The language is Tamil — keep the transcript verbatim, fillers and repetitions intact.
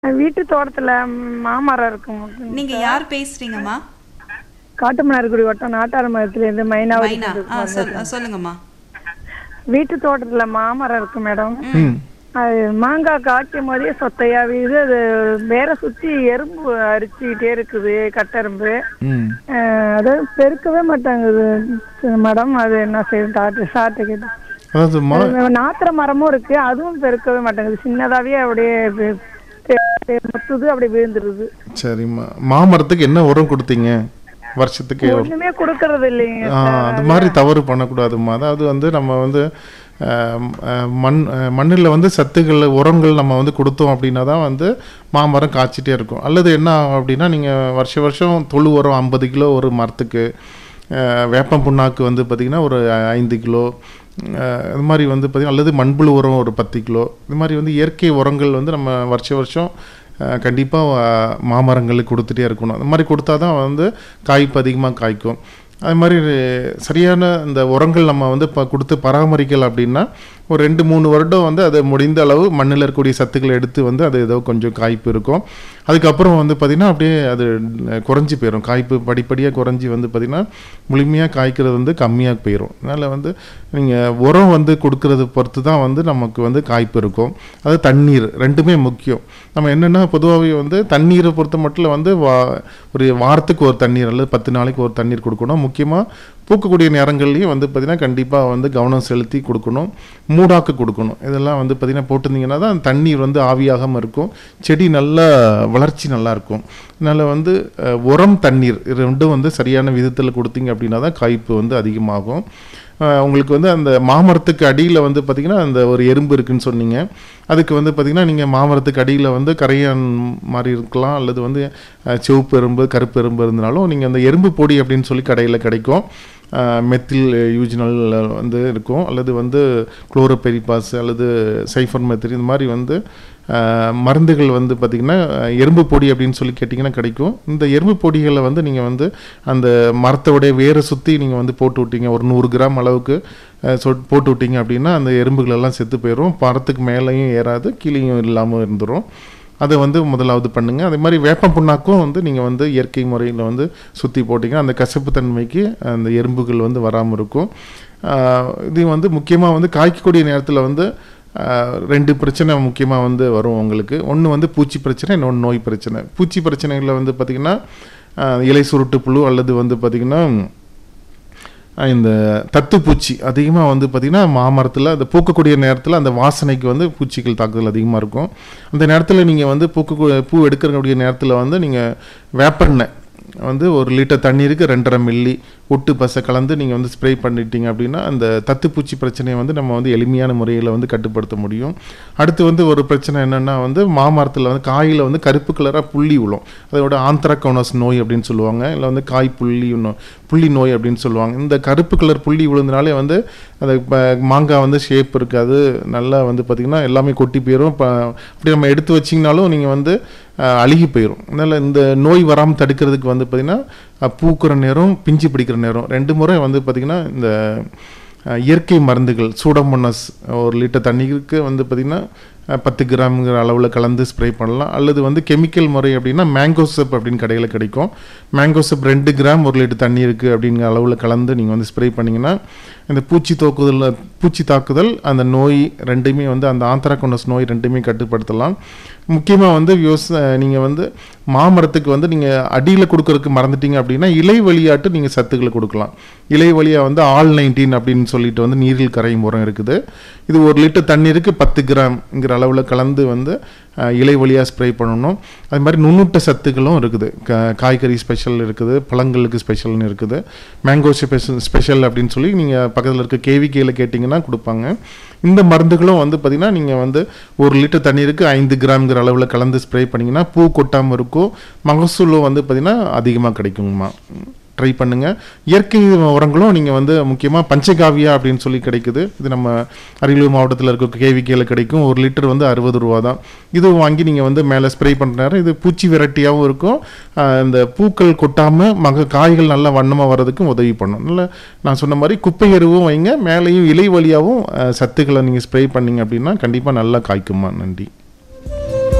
வீட்டு தோட்டத்துல மாமரம் இருக்கும். நீங்க யார் பேசுறீங்கம்மா? காட்டுமன்னார்குடி வட்டம் நாட்டார் மரத்துல இருந்து மைனாவதி மைனா. ஆ, பேசுறேன். சொல்- ஆ, சொல்லுங்கம்மா. வீட்டு தோட்டத்துல மாமரம் இருக்கு மேடம். ம் அது மாங்காய் காய்க்கும் போதே சொத்தையா வீது. அது வேற சுத்தி எறும்பு அரிச்சுக்கிட்டே இருக்குது, கட்டெரும்பு. ம் அஹ் அது பெருக்கவே மாட்டாங்குது மேடம். அது என்ன செய்யும் டாக்டர் சார்ட்ட கேட்டு. அதாவது மா அது நாத்திர மரமும் இருக்கு, அதுவும் பெருக்கவே மாட்டேங்குது. சின்னதாவே அப்படியே வி- தெ- முத்துது, அப்படியே விழுந்துருது. சரிம்மா, மாமரத்துக்கு என்ன உரம் கொடுத்தீங்க வருஷத்துக்கு? ஒண்ணுமே கொடுக்கறது இல்லைங்க. ஆ, அது மாதிரி தவறு பண்ணக்கூடாதும்மா. அதாவது வந்து நம்ம வந்து அஹ், அஹ், மண் மண்ணில் வந்து சத்துக்கள் உரங்கள் நம்ம வந்து கொடுத்தோம் அப்படின்னா தான் வந்து மாமரம் காய்ச்சிட்டே இருக்கும். அல்லது என்ன ஆகும் அப்படின்னா, நீங்கள் வருஷ வருஷம் தொழு உரம் ஐம்பது கிலோ ஒரு மரத்துக்கு, அஹ், வேப்பம் புண்ணாக்கு வந்து பார்த்திங்கன்னா ஒரு ஐந்து கிலோ, அஹ், இது மாதிரி வந்து பார்த்திங்கன்னா, அல்லது மண்புழு உரம் ஒரு பத்து கிலோ, இது மாதிரி வந்து இயற்கை உரங்கள் வந்து நம்ம வருஷ வருஷம் கண்டிப்பாக மாமரங்களுக்கு கொடுத்துட்டே இருக்கணும். அது மாதிரி கொடுத்தா தான் வந்து காய்ப்பு அதிகமாக காய்க்கும். அது மாதிரி சரியான இந்த உரங்கள் நம்ம வந்து இப்போ கொடுத்து பராமரிக்கல அப்படின்னா ஒரு ரெண்டு மூணு வருடம் வந்து அது முடிந்த அளவு மண்ணில் இருக்கக்கூடிய சத்துக்களை எடுத்து வந்து அது ஏதோ கொஞ்சம் காய்ப்பு இருக்கும். அதுக்கப்புறம் வந்து பார்த்திங்கன்னா அப்படியே அது குறைஞ்சி போயிடும். காய்ப்பு படிப்படியாக குறைஞ்சி வந்து பார்த்திங்கன்னா முழுமையாக காய்க்கிறது வந்து கம்மியாக போயிடும். அதனால் வந்து நீங்கள் உரம் வந்து கொடுக்கறது பொறுத்து தான் வந்து நமக்கு வந்து காய்ப்பு இருக்கும். அது தண்ணீர் ரெண்டுமே முக்கியம். நம்ம என்னென்னா பொதுவாகவே வந்து தண்ணீரை பொறுத்த மட்டும் வந்து வா ஒரு வாரத்துக்கு ஒரு தண்ணீர் அல்லது பத்து நாளைக்கு ஒரு தண்ணீர் கொடுக்கணும். முக்கியமாக பூக்கக்கூடிய நேரங்கள்லையும் வந்து பார்த்திங்கன்னா கண்டிப்பாக வந்து கவனம் செலுத்தி கொடுக்கணும். மூடாக்கு கொடுக்கணும். இதெல்லாம் வந்து பார்த்திங்கன்னா போட்டிருந்தீங்கன்னா தான் தண்ணீர் வந்து ஆவியாகாமல் இருக்கும், செடி நல்லா வளர்ச்சி நல்லாயிருக்கும். அதனால் வந்து அஹ், உரம் தண்ணீர் இது ரெண்டும் வந்து சரியான விதத்தில் கொடுத்தீங்க அப்படின்னா தான் காய்ப்பு வந்து அதிகமாகும். அஹ், உங்களுக்கு வந்து அந்த மாமரத்துக்கு அடியில் வந்து பார்த்திங்கன்னா அந்த ஒரு எறும்பு இருக்குதுன்னு சொன்னீங்க. அதுக்கு வந்து பார்த்திங்கன்னா நீங்கள் மாமரத்துக்கு அடியில் வந்து கரையான் மாதிரி இருக்கலாம், அல்லது வந்து அஹ், சிவப்பு எறும்பு கருப்பு எறும்பு இருந்தாலும் நீங்கள் அந்த எறும்பு பொடி அப்படின்னு சொல்லி கடையில் கிடைக்கும். மெத்தில் யூஜினல் வந்து இருக்கும், அல்லது வந்து குளோரோபெரிபாஸ் அல்லது சைஃபர் மெத்தில், இந்த மாதிரி வந்து அஹ், மருந்துகள் வந்து பார்த்திங்கன்னா எறும்பு பொடி அப்படின்னு சொல்லி கேட்டிங்கன்னா கிடைக்கும். இந்த எறும்பு பொடிகளை வந்து நீங்கள் வந்து அந்த மரத்தோடைய வேரை சுற்றி நீங்கள் வந்து போட்டு விட்டீங்க, ஒரு நூறு கிராம் அளவுக்கு அஹ், சொ போட்டு விட்டீங்க அப்படின்னா அந்த எறும்புகள் எல்லாம் செத்து போயிடும். மரத்துக்கு மேலேயும் ஏறாது, கீழேயும் இல்லாமல் இருந்துடும். அதை வந்து முதலாவது பண்ணுங்கள். அதே மாதிரி வேப்பம் புண்ணாக்கும் வந்து நீங்கள் வந்து இயற்கை முறையில் வந்து சுற்றி போட்டிங்கன்னா அந்த கசப்பு தன்மைக்கு அந்த எறும்புகள் வந்து வராமல் இருக்கும். ஆஹ் இது வந்து முக்கியமாக வந்து காய்க்கக்கூடிய நேரத்தில் வந்து ஆஹ் ரெண்டு பிரச்சனை முக்கியமாக வந்து வரும் உங்களுக்கு. ஒன்று வந்து பூச்சி பிரச்சனை, இன்னொன்று நோய் பிரச்சனை. பூச்சி பிரச்சனைகளில் வந்து பார்த்திங்கன்னா ஆஹ் இலை சுருட்டு புழு, அல்லது வந்து பார்த்திங்கன்னா இந்த தத்துப்பூச்சி அதிகமாக வந்து பார்த்திங்கன்னா மாமரத்தில் அந்த பூக்கக்கூடிய நேரத்தில் அந்த வாசனைக்கு வந்து பூச்சிகள் தாக்குதல் அதிகமாக இருக்கும். அந்த நேரத்தில் நீங்கள் வந்து பூக்க பூ எடுக்கக்கூடிய நேரத்தில் வந்து நீங்கள் வேப்பெண்ணெய் வந்து ஒரு லிட்டர் தண்ணீருக்கு ரெண்டரை மில்லி ஒட்டு பசை கலந்து நீங்கள் வந்து ஸ்ப்ரே பண்ணிட்டீங்க அப்படின்னா அந்த தத்துப்பூச்சி பிரச்சனையை வந்து நம்ம வந்து எளிமையான முறையில் வந்து கட்டுப்படுத்த முடியும். அடுத்து வந்து ஒரு பிரச்சனை என்னென்னா வந்து மாமரத்தில் வந்து காயில் வந்து கருப்பு கலராக புள்ளி விழும். அதோட ஆந்த்ராகோனஸ் நோய் அப்படின்னு சொல்லுவாங்க, இல்லை வந்து காய் புள்ளி நோ புள்ளி நோய் அப்படின்னு சொல்லுவாங்க. இந்த கருப்பு கலர் புள்ளி விழுந்தனாலே வந்து அந்த மாங்காய் வந்து ஷேப் இருக்காது, நல்லா வந்து பார்த்திங்கன்னா எல்லாமே கொட்டி போயிடும். இப்போ அப்படி நம்ம எடுத்து வச்சிங்கனாலும் நீங்கள் வந்து அழுகி போயிடும். அதனால் இந்த நோய் வராமல் தடுக்கிறதுக்கு வந்து பார்த்திங்கன்னா பூக்கிற நேரம் பிஞ்சு பிடிக்கிற நேரம் ரெண்டு முறை வந்து பார்த்திங்கன்னா இந்த இயற்கை மருந்துகள் சூடோமோனாஸ் ஒரு லிட்டர் தண்ணீருக்கு வந்து பார்த்திங்கன்னா பத்து கிராம்ங்கிற அளவில் கலந்து ஸ்ப்ரே பண்ணலாம். அல்லது வந்து கெமிக்கல் முறை அப்படின்னா மேங்கோசப் அப்படின்னு கடையில் கிடைக்கும். மேங்கோசப் ரெண்டு கிராம் ஒரு லிட்டர் தண்ணீருக்கு அப்படிங்கிற அளவில் கலந்து நீங்கள் வந்து ஸ்ப்ரே பண்ணிங்கன்னா இந்த பூச்சி தாக்குதல் பூச்சி தாக்குதல் அந்த நோய் ரெண்டுமே வந்து அந்த ஆந்த்ராகோனஸ் நோய் ரெண்டுமே கட்டுப்படுத்தலாம். முக்கியமாக வந்து விவசாய நீங்கள் வந்து மாமரத்துக்கு வந்து நீங்கள் அடியில் கொடுக்கறதுக்கு மறந்துட்டீங்க அப்படின்னா இலை வழியாட்டு நீங்கள் சத்துக்களை கொடுக்கலாம். இலை வழியாக வந்து ஆல் நைன்டீன் அப்படின்னு சொல்லிட்டு வந்து நீரில் கரையும் உரம் இருக்குது. இது ஒரு லிட்டர் தண்ணீருக்கு பத்து கிராம்ங்கிற அளவில் கலந்து வந்து இலை வழியாக ஸ்ப்ரே பண்ணணும். அது மாதிரி நுண்ணூட்ட சத்துக்களும் இருக்குது. க காய்கறி ஸ்பெஷல் இருக்குது, பழங்களுக்கு ஸ்பெஷல்னு இருக்குது. மேங்கோ ஸ்பெஷல் ஸ்பெஷல் அப்படின்னு சொல்லி நீங்கள் பக்கத்தில் இருக்க கேவிகேயில் கேட்டிங்கன்னா கொடுப்பாங்க. இந்த மருந்துகளும் வந்து பார்த்திங்கன்னா நீங்கள் வந்து ஒரு லிட்டர் தண்ணீருக்கு ஐந்து கிராம்ங்கிற அளவில் கலந்து ஸ்ப்ரே பண்ணிங்கன்னா பூ கொட்டாமல் இருக்கும், மகசூலும் வந்து பார்த்திங்கன்னா அதிகமாக கிடைக்குங்கம்மா. ட்ரை பண்ணுங்கள். இயற்கை உரங்களும் நீங்கள் வந்து முக்கியமாக பஞ்சகாவியா அப்படின்னு சொல்லி கிடைக்குது. இது நம்ம அரியலூர் மாவட்டத்தில் இருக்க கேவிகேல கிடைக்கும். ஒரு லிட்டர் வந்து அறுபது ரூபா தான். இது வாங்கி நீங்கள் வந்து மேலே ஸ்ப்ரே பண்ணுற நேரம் இது பூச்சி வெரைட்டியாகவும் இருக்கும், இந்த பூக்கள் கொட்டாமல் மக காய்கள் நல்லா வண்ணமாக வர்றதுக்கும் உதவி பண்ணும். நல்லா நான் சொன்ன மாதிரி குப்பை எருவும் வைங்க, மேலேயும் இலை வழியாகவும் சத்துக்களை நீங்கள் ஸ்ப்ரே பண்ணிங்க அப்படின்னா கண்டிப்பாக நல்லா காய்க்குமா. நன்றி.